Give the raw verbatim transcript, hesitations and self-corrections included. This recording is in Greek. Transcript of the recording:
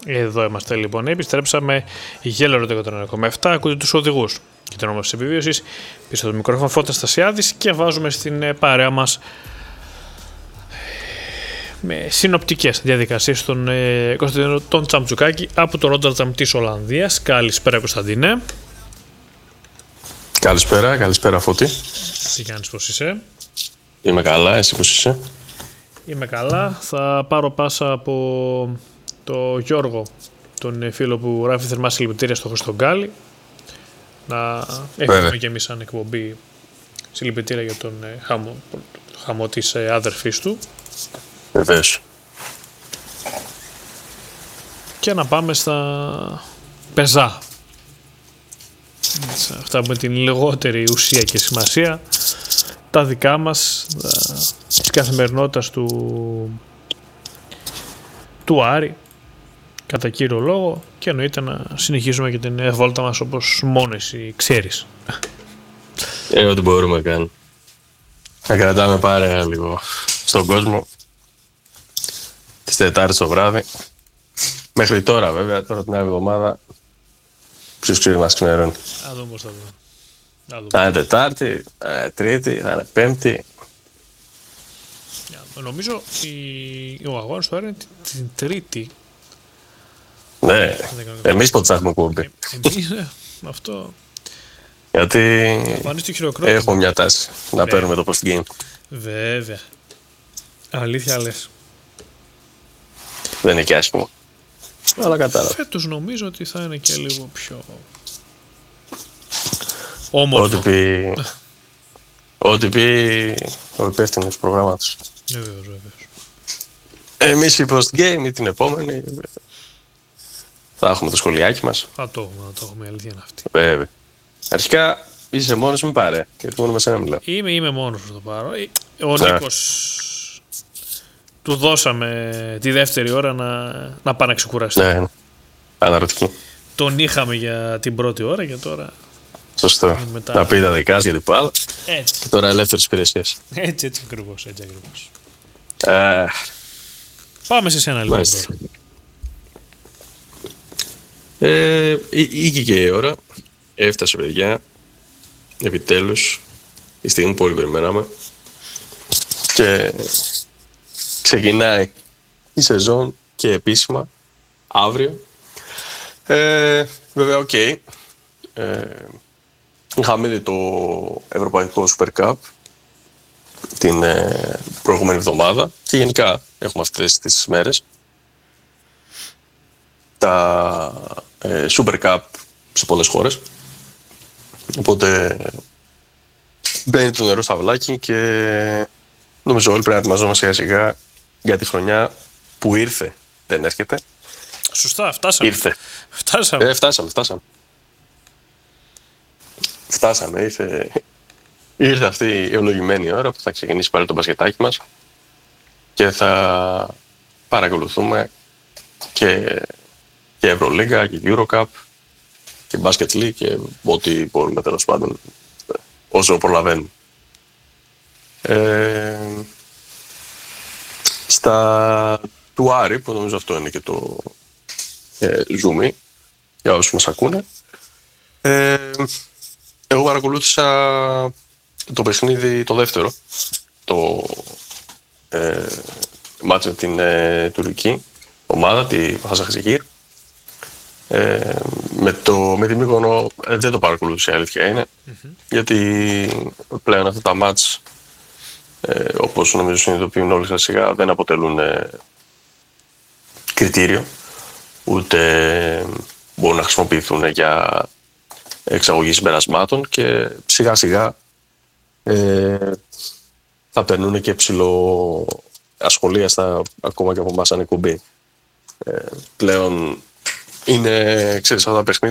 Εδώ είμαστε λοιπόν. Επιστρέψαμε. Γέλο εκατόν κόμμα επτά. Ακούτε τους οδηγούς και τον νόμο της επιβίωσης. Πίσω το μικρόφωνο Φώτας Στασιάδης και βάζουμε στην παρέα μας με συνοπτικές διαδικασίες τον ε, Κωνσταντίνο τον Τσαμτσουκάκη από το Ρότερνταμ της Ολλανδίας. Καλησπέρα Κωνσταντίνε. Καλησπέρα, καλησπέρα Φώτη. Τι κάνεις, πώς είσαι? Είμαι καλά, εσύ πώς είσαι? Είμαι καλά. Θα πάρω πάσα από το Γιώργο, τον φίλο που γράφει θερμά συλληπιτήρια στο Χριστογκάλι. Να έχουμε και εμείς σαν εκπομπή συλληπιτήρια για τον χαμό, χαμό της άδερφής του. Βεβαίως. Και να πάμε στα πεζά. Αυτά με την λιγότερη ουσία και σημασία. Τα δικά μας, της καθημερινότητας του, του Άρη, κατά κύριο λόγο, και εννοείται να συνεχίσουμε και την βόλτα μας όπως μόνο εσύ ξέρεις. Ε, ό,τι μπορούμε να κάνουμε. Να κρατάμε πάρε λίγο στον κόσμο. Τις Τετάρτες το βράδυ. Μέχρι τώρα βέβαια, τώρα την άλλη εβδομάδα, ποιος ξέρει μας ξημερώνει. Θα δούμε πώς θα δούμε. Θα είναι Τετάρτη, θα είναι Τρίτη, θα είναι Πέμπτη. Νομίζω η... ο αγώνας του Άρη είναι την Τρίτη. Ναι, εμείς πότε θα έχουμε εκπομπή. Εμείς, αυτό... Γιατί έχουμε μια τάση να παίρνουμε το post-game. Βέβαια. Αλήθεια λες. Δεν είναι και άσχημο. Αλλά κατάλαβα. Φέτος νομίζω ότι θα είναι και λίγο πιο όμορφο. Ό,τι πει, ό,τι πει ο υπεύθυνος προγράμματος. Βεβαίως, βεβαίως. Εμείς η post-game ή την επόμενη θα έχουμε το σχολιάκι μας. Θα το έχουμε, θα το έχουμε, η αλήθεια είναι αυτή. Βέβαια. Αρχικά είσαι μόνος μου, πάρε, γιατί μόνο με σένα μιλάω. Είμαι, είμαι μόνος που το πάρω. Ο ναι. Νίκος του δώσαμε τη δεύτερη ώρα να, να πάει να ξεκουραστεί. Ναι, αναρωτική. Τον είχαμε για την πρώτη ώρα και τώρα... Σωστό. Μετά... Να πει τα δικά για την πάλα. Έτσι. Και τώρα ελεύθερες υπηρεσίες. Έτσι, έτσι ακριβώς, έτσι ακριβώς. Ε... Πάμε σε σένα λοιπόν. Ε, Ήγηκε και η ώρα. Έφτασε παιδιά. Επιτέλους. Η στιγμή που όλοι περιμέναμε. Και ξεκινάει η σεζόν και επίσημα αύριο. Ε, βέβαια, οκ. Okay. Ε, είχαμε δει το Ευρωπαϊκό Super Cup την ε, προηγούμενη εβδομάδα και γενικά έχουμε αυτές τις μέρες τα ε, Super Cup σε πολλές χώρες, οπότε μπαίνει το νερό στα βλάκι και νομίζω όλοι πρέπει να ετοιμαζόμαστε σιγά σιγά για τη χρονιά που ήρθε, δεν έρχεται. Σωστά, φτάσαμε. Ήρθε. Φτάσαμε. Ε, φτάσαμε, φτάσαμε. Φτάσαμε, ήρθε, ήρθε αυτή η ευλογημένη ώρα που θα ξεκινήσει πάλι το μπασκετάκι μας και θα παρακολουθούμε και, και Ευρωλίγκα και Eurocup και Basket League και ό,τι μπορούμε τέλος πάντων όσο προλαβαίνουμε. Ε, στα του Άρη, που νομίζω αυτό είναι και το ε, Zoom για όσους μας ακούνε, ε, εγώ παρακολούθησα το παιχνίδι το δεύτερο, το ε, μάτσο με την ε, τουρκική ομάδα, τη Χαζαχζικύρ. Ε, με, το, με τη Μύκονο ε, δεν το παρακολούθησα, η αλήθεια είναι, mm-hmm. γιατί πλέον αυτά τα μάτς, ε, όπως νομίζω συνειδητοποιούν όλοι σας σιγά, δεν αποτελούν ε, κριτήριο, ούτε μπορούν να χρησιμοποιηθούν για εξαγωγή συμπερασμάτων και σιγά σιγά ε, θα περνούν και ψηλό ασχολίαστα ακόμα και από εμάς σαν εκπομπή. Ε, πλέον είναι, ξέρεις, αυτά τα παιχνίδια